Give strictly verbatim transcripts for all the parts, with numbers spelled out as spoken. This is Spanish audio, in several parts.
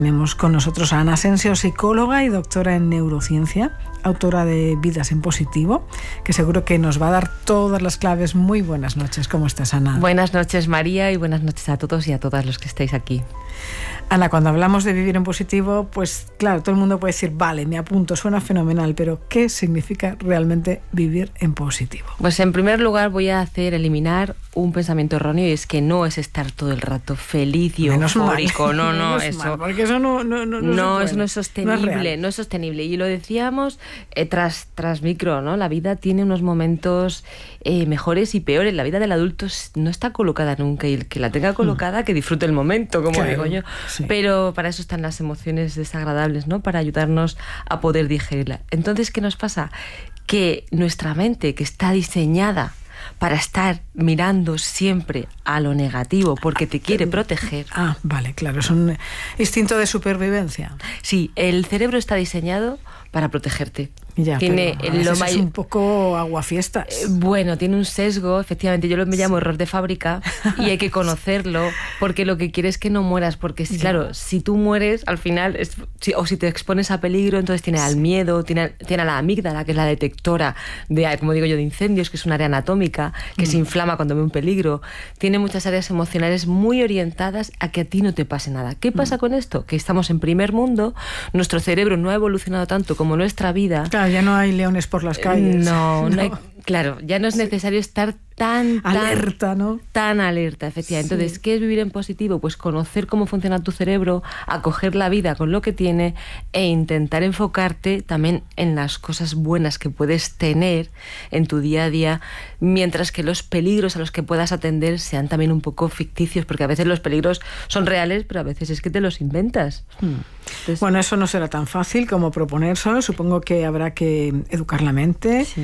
Tenemos con nosotros a Ana Asensio, psicóloga y doctora en neurociencia, autora de Vidas en Positivo, que seguro que nos va a dar todas las claves. Muy buenas noches. ¿Cómo estás, Ana? Buenas noches, María, y buenas noches a todos y a todas los que estáis aquí. Ana, cuando hablamos de vivir en positivo, pues claro, todo el mundo puede decir, vale, me apunto, suena fenomenal, pero ¿qué significa realmente vivir en positivo? Pues en primer lugar voy a hacer eliminar un pensamiento erróneo, y es que no es estar todo el rato feliz y Menos eufórico. Mal. No, no, Menos eso. Mal, porque eso no, no, no, no, no, se eso no es sostenible, no es, no es sostenible. Y lo decíamos eh, tras, tras micro, ¿no? La vida tiene unos momentos eh, mejores y peores. La vida del adulto no está colocada nunca, y el que la tenga colocada, que disfrute el momento, como claro, digo yo. Sí. Pero para eso están las emociones desagradables, ¿no? Para ayudarnos a poder digerirla. Entonces, ¿qué nos pasa? Que nuestra mente, que está diseñada para estar mirando siempre a lo negativo, porque te quiere proteger. Ah, vale, claro, es un instinto de supervivencia. Sí, el cerebro está diseñado para protegerte. Ya, tiene pero a lo es may... un poco aguafiestas. Eh, bueno, tiene un sesgo, efectivamente. Yo lo me llamo sí. error de fábrica, y hay que conocerlo, porque lo que quiere es que no mueras, porque si, claro, si tú mueres, al final, es, si, o si te expones a peligro, entonces tiene al miedo, tiene, tiene a la amígdala, que es la detectora de, como digo yo, de incendios, que es un área anatómica, que mm. se inflama cuando ve un peligro. Tiene muchas áreas emocionales muy orientadas a que a ti no te pase nada. ¿Qué pasa mm. con esto? Que estamos en primer mundo, nuestro cerebro no ha evolucionado tanto como nuestra vida. Claro, ya no hay leones por las calles. No, no, no hay, claro, ya no es necesario sí. estar tan, tan alerta, ¿no? Tan alerta, efectivamente. Sí. Entonces, ¿qué es vivir en positivo? Pues conocer cómo funciona tu cerebro, acoger la vida con lo que tiene e intentar enfocarte también en las cosas buenas que puedes tener en tu día a día, mientras que los peligros a los que puedas atender sean también un poco ficticios, porque a veces los peligros son reales, pero a veces es que te los inventas. Hmm. Entonces, bueno, eso no será tan fácil como proponérselo. Supongo que habrá que educar la mente sí.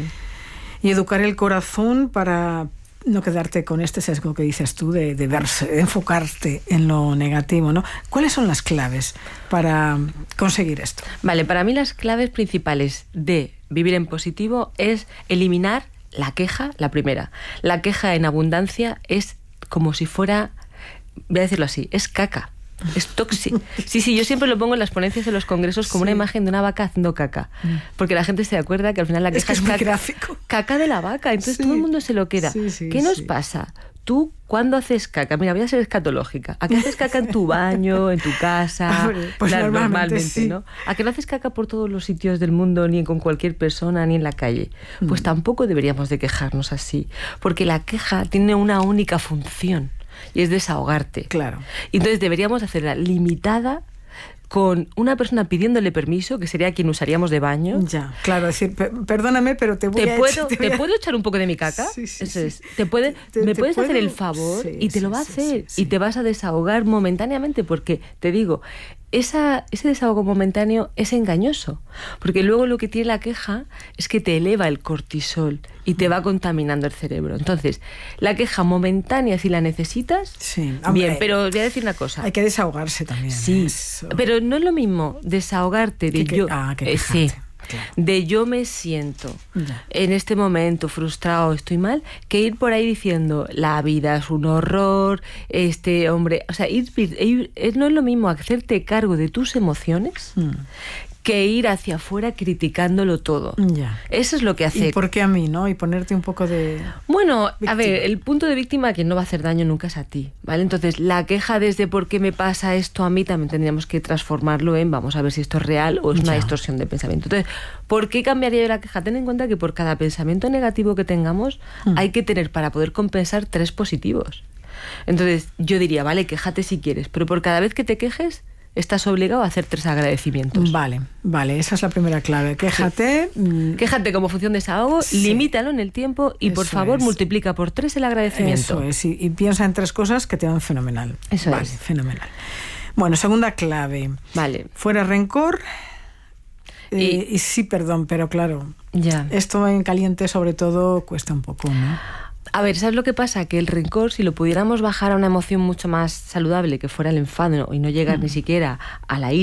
y educar el corazón para no quedarte con este sesgo que dices tú de, de verse, de enfocarte en lo negativo, ¿no? ¿Cuáles son las claves para conseguir esto? Vale, para mí las claves principales de vivir en positivo es eliminar la queja, la primera. La queja en abundancia es como si fuera, voy a decirlo así, es caca. Es tóxico. Sí, sí, yo siempre lo pongo en las ponencias de los congresos como sí. una imagen de una vaca haciendo caca. Porque la gente se acuerda que al final la queja es, que es, es caca, gráfico. caca de la vaca. Entonces sí. todo el mundo se lo queda. Sí, sí, ¿Qué nos sí. pasa? Tú, ¿cuándo haces caca? Mira, voy a ser escatológica. ¿A qué haces caca en tu baño, en tu casa? Ver, pues claro, normalmente, normalmente, sí. ¿no? ¿A qué no haces caca por todos los sitios del mundo, ni con cualquier persona, ni en la calle? Pues mm. tampoco deberíamos de quejarnos así. Porque la queja tiene una única función, y es desahogarte. Claro. Entonces deberíamos hacerla limitada con una persona pidiéndole permiso, que sería quien usaríamos de baño. Ya, claro, decir, perdóname, pero te voy ¿Te a puedo, echar, te, ¿Te voy a... puedo echar un poco de mi caca? Sí, sí, Eso sí. es. ¿Te puede, te, ¿Me te puedes puedo... hacer el favor? Sí, y te sí, lo va a sí, hacer. Sí, sí. Y te vas a desahogar momentáneamente, porque, te digo, esa, ese desahogo momentáneo es engañoso. Porque luego lo que tiene la queja es que te eleva el cortisol y te va contaminando el cerebro. Entonces, la queja momentánea, si la necesitas, sí. bien, pero voy a decir una cosa. Hay que desahogarse también. Sí, eso. Pero no es lo mismo desahogarte de que, yo... Ah, que eh, sí. Claro. De yo me siento ya. en este momento frustrado, estoy mal, que ir por ahí diciendo la vida es un horror, este hombre, o sea, ir, ir, no es lo mismo hacerte cargo de tus emociones mm. que ir hacia afuera criticándolo todo. Ya. Eso es lo que hace. ¿Y por qué a mí, no? Y ponerte un poco de... Bueno, víctima. A ver, el punto de víctima que no va a hacer daño nunca es a ti, ¿vale? Entonces, la queja desde por qué me pasa esto a mí también tendríamos que transformarlo en vamos a ver si esto es real o es una ya. distorsión de pensamiento. Entonces, ¿por qué cambiaría yo la queja? Ten en cuenta que por cada pensamiento negativo que tengamos mm. hay que tener para poder compensar tres positivos. Entonces, yo diría, vale, quéjate si quieres, pero por cada vez que te quejes estás obligado a hacer tres agradecimientos. Vale, vale, esa es la primera clave. Quéjate. Sí. Quéjate como función de desahogo, sí. limítalo en el tiempo y, por Eso favor, es. multiplica por tres el agradecimiento. Eso es, y, y piensa en tres cosas que te van fenomenal. Eso vale, es. Fenomenal. Bueno, segunda clave. Vale. Fuera rencor eh, y, y sí, perdón, pero claro, ya. esto en caliente sobre todo cuesta un poco, ¿no? A ver, ¿sabes lo que pasa? Que el rencor, si lo pudiéramos bajar a una emoción mucho más saludable, que fuera el enfado y no llegar mm. ni siquiera a la ira,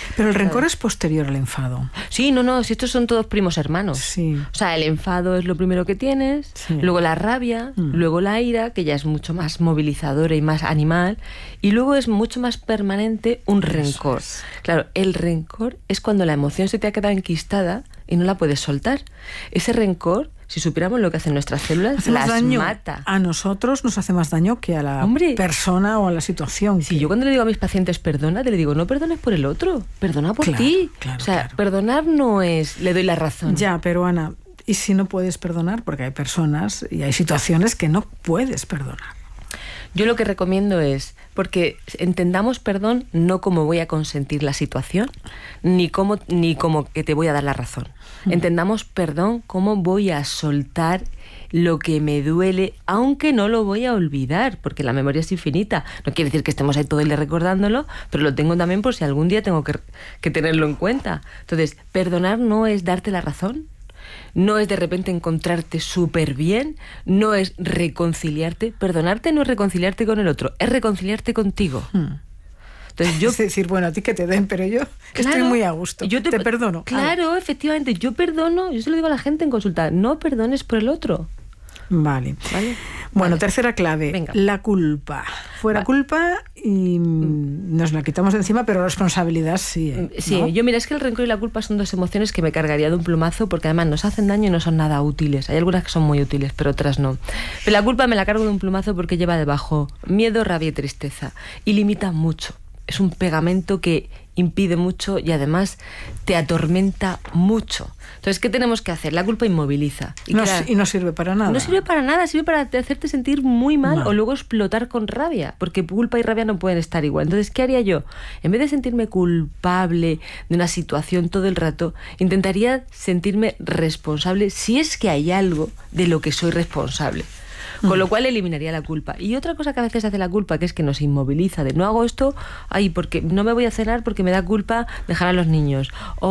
Pero el rencor es posterior al enfado. Sí, no, no, si estos son todos primos hermanos. Sí. O sea, el enfado es lo primero que tienes, sí. Luego la rabia, mm. luego la ira, que ya es mucho más movilizadora y más animal, y luego es mucho más permanente un rencor. Es. Claro, el rencor es cuando la emoción se te ha quedado enquistada y no la puedes soltar. Ese rencor, si supiéramos lo que hacen nuestras células, hace las daño mata. A nosotros nos hace más daño que a la Hombre, persona o a la situación. Si que... yo cuando le digo a mis pacientes perdona, te le digo no perdones por el otro, perdona por claro, ti. Claro, o sea, claro. perdonar no es le doy la razón. Ya, pero Ana, ¿y si no puedes perdonar? Porque hay personas y hay situaciones que no puedes perdonar. Yo lo que recomiendo es, porque entendamos perdón no como voy a consentir la situación, ni como, ni como que te voy a dar la razón. Entendamos perdón como voy a soltar lo que me duele, aunque no lo voy a olvidar, porque la memoria es infinita. No quiere decir que estemos ahí todo el día recordándolo, pero lo tengo también por si algún día tengo que, que tenerlo en cuenta. Entonces, perdonar no es darte la razón, no es de repente encontrarte súper bien, no es reconciliarte. Perdonarte no es reconciliarte con el otro, es reconciliarte contigo. Hmm. Entonces yo, es decir, bueno, a ti que te den, pero yo claro, estoy muy a gusto, yo te, te perdono. Claro, ah. efectivamente, yo perdono, yo se lo digo a la gente en consulta, no perdones por el otro. Vale. ¿Vale? Bueno, vale. tercera clave, Venga. La culpa. Fuera vale. culpa y nos la quitamos de encima, pero responsabilidad sí. ¿eh? Sí, ¿no? Yo mira, es que el rencor y la culpa son dos emociones que me cargaría de un plumazo porque además nos hacen daño y no son nada útiles. Hay algunas que son muy útiles, pero otras no. Pero la culpa me la cargo de un plumazo porque lleva debajo miedo, rabia y tristeza y limita mucho. Es un pegamento que impide mucho y además te atormenta mucho. Entonces, ¿qué tenemos que hacer? La culpa inmoviliza. Y, no, y no sirve para nada. No sirve para nada, sirve para hacerte sentir muy mal no. o luego explotar con rabia, porque culpa y rabia no pueden estar igual. Entonces, ¿qué haría yo? En vez de sentirme culpable de una situación todo el rato, intentaría sentirme responsable si es que hay algo de lo que soy responsable. Con lo cual eliminaría la culpa. Y otra cosa que a veces hace la culpa, que es que nos inmoviliza, de no hago esto, ay, porque no me voy a cenar porque me da culpa dejar a los niños.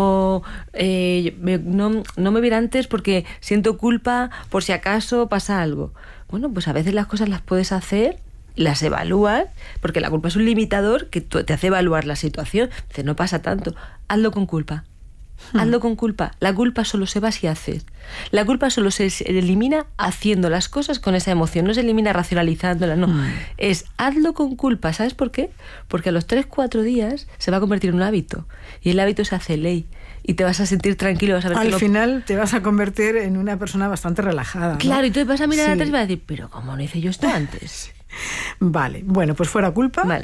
O eh, me, no, no me voy a ir antes porque siento culpa por si acaso pasa algo. Bueno, pues a veces las cosas las puedes hacer, las evalúas, porque la culpa es un limitador que te hace evaluar la situación. Dice, no pasa tanto, hazlo con culpa. Hazlo con culpa. La culpa solo se va si haces. La culpa solo se elimina haciendo las cosas con esa emoción. No se elimina racionalizándola, no. Mm. Es hazlo con culpa. ¿Sabes por qué? Porque a los tres, cuatro días se va a convertir en un hábito. Y el hábito se hace ley. Y te vas a sentir tranquilo. Vas a ver Al que no... final te vas a convertir en una persona bastante relajada, ¿no? Claro, y tú vas a mirar sí. atrás y vas a decir, pero ¿cómo no hice yo esto antes? Vale, bueno, pues fuera culpa. Vale.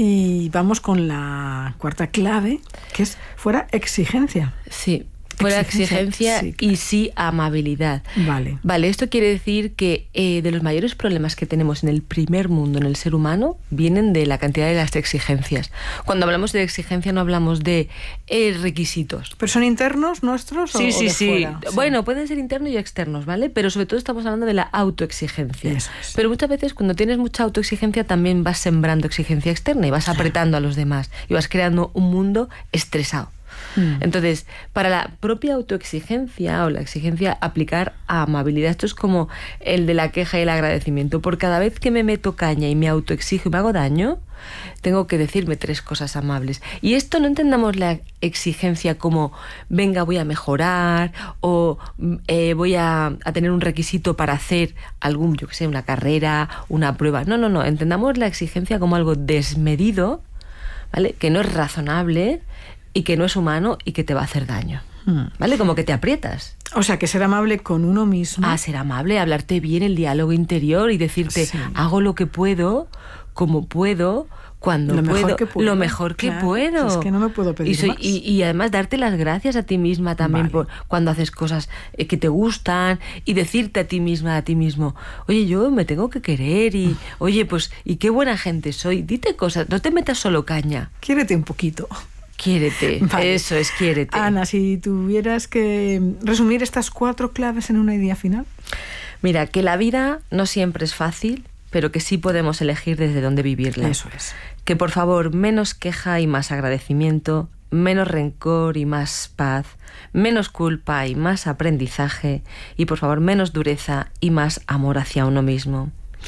Y vamos con la cuarta clave, que es fuera exigencia. Sí, fuera exigencia, exigencia sí, claro. Y sí amabilidad. Vale. Vale, esto quiere decir que eh, de los mayores problemas que tenemos en el primer mundo, en el ser humano, vienen de la cantidad de las exigencias. Cuando hablamos de exigencia no hablamos de eh, requisitos. ¿Pero son internos nuestros sí, o, sí, o de sí. fuera? Sí. Bueno, pueden ser internos y externos, ¿vale? Pero sobre todo estamos hablando de la autoexigencia. Eso es. Pero muchas veces cuando tienes mucha autoexigencia también vas sembrando exigencia externa y vas apretando a los demás y vas creando un mundo estresado. Entonces, para la propia autoexigencia o la exigencia aplicar a amabilidad, esto es como el de la queja y el agradecimiento. Por cada vez que me meto caña y me autoexijo y me hago daño, tengo que decirme tres cosas amables. Y esto no entendamos la exigencia como venga, voy a mejorar o eh, voy a, a tener un requisito para hacer algún, yo que sé, una carrera, una prueba. No, no, no. Entendamos la exigencia como algo desmedido, ¿vale? Que no es razonable y que no es humano y que te va a hacer daño, ¿vale? Como que te aprietas. O sea, que ser amable con uno mismo. Ah, ser amable, hablarte bien, el diálogo interior y decirte, sí. hago lo que puedo, como puedo, cuando lo puedo, mejor que puedo, lo mejor que claro, puedo. Es que no me puedo pedir y, soy, más. Y, y además darte las gracias a ti misma también vale. por cuando haces cosas eh, que te gustan y decirte a ti misma, a ti mismo, oye, yo me tengo que querer y, oye, pues, y qué buena gente soy. Dite cosas, no te metas solo caña. Quiérete un poquito. Quiérete, vale. Eso es, quiérete. Ana, si tuvieras que resumir estas cuatro claves en una idea final. Mira, que la vida no siempre es fácil, pero que sí podemos elegir desde dónde vivirla. Eso es. Que por favor, menos queja y más agradecimiento, menos rencor y más paz, menos culpa y más aprendizaje, y por favor, menos dureza y más amor hacia uno mismo.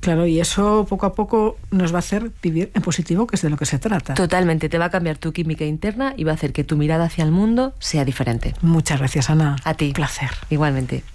Claro, y eso poco a poco nos va a hacer vivir en positivo, que es de lo que se trata. Totalmente, te va a cambiar tu química interna y va a hacer que tu mirada hacia el mundo sea diferente. Muchas gracias, Ana. A ti. Un placer. Igualmente.